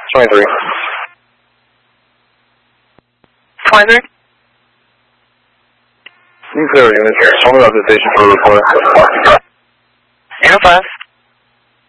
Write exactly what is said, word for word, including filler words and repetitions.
twenty-three. twenty-three. You clear units. Tell me about the station for the report. eight oh five.